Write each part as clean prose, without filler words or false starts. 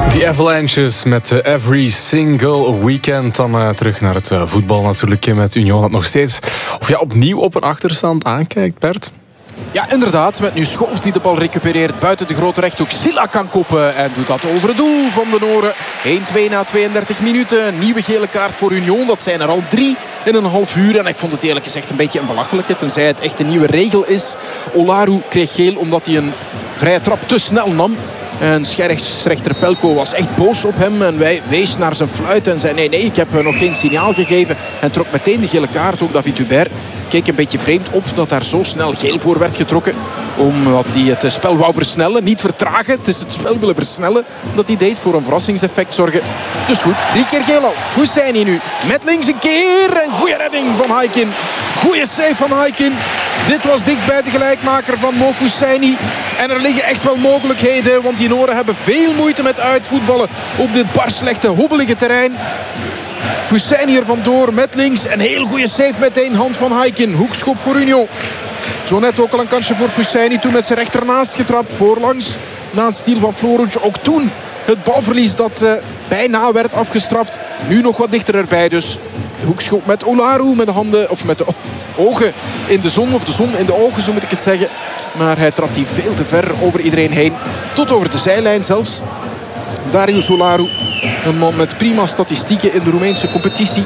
Die Avalanches met Every Single Weekend. Dan terug naar het voetbal natuurlijk met Union dat nog steeds opnieuw op een achterstand aankijkt, Bert. Ja, inderdaad. Met nu Schoofs die de bal recupereert buiten de grote rechthoek. Silla kan koppen en doet dat over het doel van de Noren. 1-2 na 32 minuten. Nieuwe gele kaart voor Union. Dat zijn er al 3 in een half uur. En ik vond het eerlijk gezegd een beetje een belachelijke. Tenzij het echt een nieuwe regel is. Olaru kreeg geel omdat hij een vrije trap te snel nam. En scheidsrechter Pelko was echt boos op hem. En wij wees naar zijn fluit en zei nee, ik heb nog geen signaal gegeven. En trok meteen de gele kaart. Ook David Hubert keek een beetje vreemd op dat daar zo snel geel voor werd getrokken. Omdat hij het spel wou versnellen. Niet vertragen, het is het spel willen versnellen. Dat hij deed voor een verrassingseffect zorgen. Dus goed, 3 keer geel al. Fousseini nu met links een keer. En goede redding van Haikin. Goede save van Haikin. Dit was dicht bij de gelijkmaker van Mo Fousseini. En er liggen echt wel mogelijkheden. Want die Noren hebben veel moeite met uitvoetballen op dit bar slechte, hobbelige terrein. Fousseini er vandoor met links. Een heel goede save meteen, hand van Haikin. Hoekschop voor Union. Zo net ook al een kansje voor Fousseini. Toen met zijn rechternaast getrapt. Voorlangs. Na het stiel van Floric. Ook toen het balverlies dat bijna werd afgestraft. Nu nog wat dichter erbij dus. Hoekschop met Olaru. Met de handen, of met de ogen in de zon. Of de zon in de ogen, zo moet ik het zeggen. Maar hij trapt die veel te ver over iedereen heen. Tot over de zijlijn zelfs. Darius Olaru. Een man met prima statistieken in de Roemeense competitie.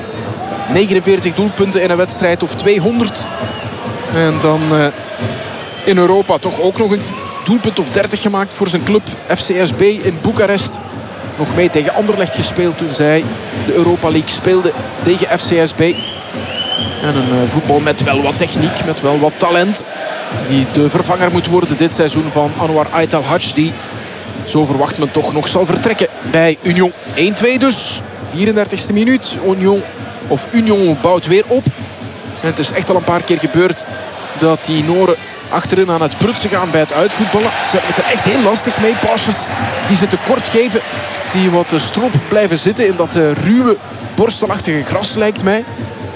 49 doelpunten in een wedstrijd of 200. En dan in Europa toch ook nog een doelpunt of 30 gemaakt voor zijn club FCSB in Boekarest. Nog mee tegen Anderlecht gespeeld toen zij de Europa League speelde tegen FCSB. En een voetbal met wel wat techniek, met wel wat talent. Die de vervanger moet worden dit seizoen van Anwar Aital Hadj. Die, zo verwacht men toch, nog zal vertrekken bij Union. 1-2 dus, 34e minuut. Union bouwt weer op. En het is echt al een paar keer gebeurd dat die Noren achterin aan het prutsen gaan bij het uitvoetballen. Ze hebben het er echt heel lastig mee. Passes die ze tekort geven. Die wat strop blijven zitten in dat ruwe, borstelachtige gras lijkt mij.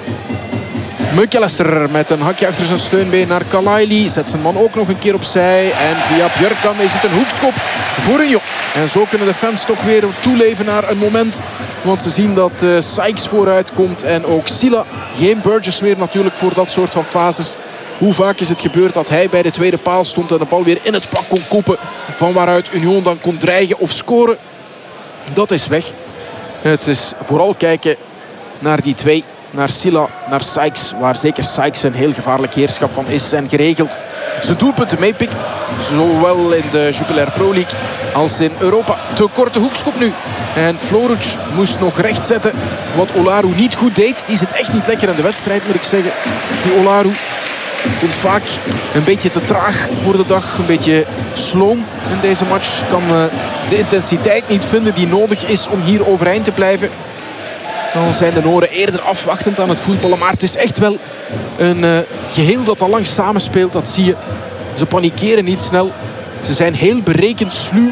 McAllister met een hakje achter zijn steunbeen naar Kalaili. Zet zijn man ook nog een keer opzij. En via Björkan is het een hoekschop voor Union. En zo kunnen de fans toch weer toeleven naar een moment. Want ze zien dat Sykes vooruit komt. En ook Silla. Geen Burgess meer natuurlijk voor dat soort van fases. Hoe vaak is het gebeurd dat hij bij de tweede paal stond en de bal weer in het pak kon koppen. Van waaruit Union dan kon dreigen of scoren. Dat is weg. Het is vooral kijken naar die twee. Naar Silla, naar Sykes. Waar zeker Sykes een heel gevaarlijk heerschap van is. En geregeld zijn doelpunten meepikt. Zowel in de Jupiler Pro League als in Europa. Te korte hoekschop nu. En Floric moest nog recht zetten. Wat Olaru niet goed deed. Die zit echt niet lekker in de wedstrijd, moet ik zeggen. Die Olaru komt vaak een beetje te traag voor de dag. Een beetje sloom in deze match. Kan de intensiteit niet vinden die nodig is om hier overeind te blijven. Dan zijn de Noren eerder afwachtend aan het voetballen. Maar het is echt wel een geheel dat al lang samenspeelt. Dat zie je. Ze panikeren niet snel. Ze zijn heel berekend sluw.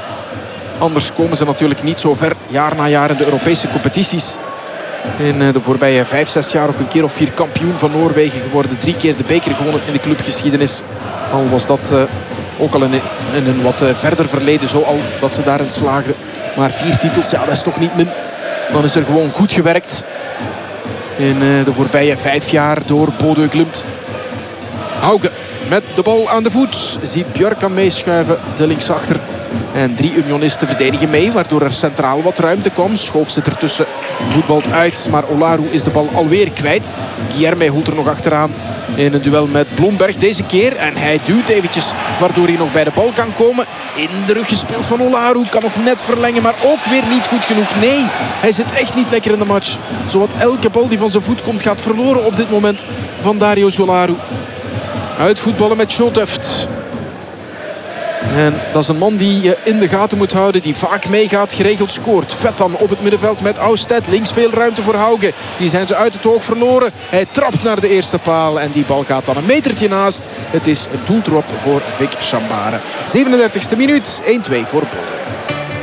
Anders komen ze natuurlijk niet zo ver jaar na jaar in de Europese competities. In de voorbije 5-6 jaar ook een keer of 4 kampioen van Noorwegen geworden. 3 keer de beker gewonnen in de clubgeschiedenis. Al was dat ook al in een wat verder verleden zo al dat ze daarin slaagden. Maar 4 titels, ja, dat is toch niet min. Dan is er gewoon goed gewerkt in de voorbije 5 jaar door Bodø Glimt. Hauge met de bal aan de voet. Ziet Björkan meeschuiven, de linksachter. En 3 Unionisten verdedigen mee, waardoor er centraal wat ruimte kwam. Schoof zit ertussen, voetbalt uit. Maar Olaru is de bal alweer kwijt. Guilherme holt er nog achteraan in een duel met Blomberg deze keer. En hij duwt eventjes, waardoor hij nog bij de bal kan komen. In de rug gespeeld van Olaru. Kan nog net verlengen, maar ook weer niet goed genoeg. Nee, hij zit echt niet lekker in de match. Zowat elke bal die van zijn voet komt gaat verloren op dit moment van Darius Olaru. Uitvoetballen met Shoteft. En dat is een man die je in de gaten moet houden. Die vaak meegaat, geregeld scoort. Vet dan op het middenveld met Ousted. Links veel ruimte voor Hauge. Die zijn ze uit het oog verloren. Hij trapt naar de eerste paal. En die bal gaat dan een metertje naast. Het is een doeltrap voor Vic Chambare. 37e minuut. 1-2 voor Bolle.